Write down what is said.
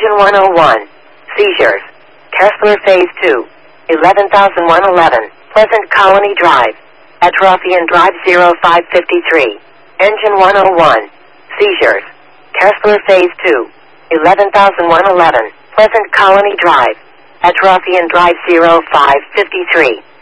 Engine 101. Seizures. Kessler Phase 2. 11,111. Pleasant Colony Drive. Atrofian Drive 0553. Engine 101. Seizures. Kessler Phase 2. 11,111. Pleasant Colony Drive. Atrofian Drive 0553.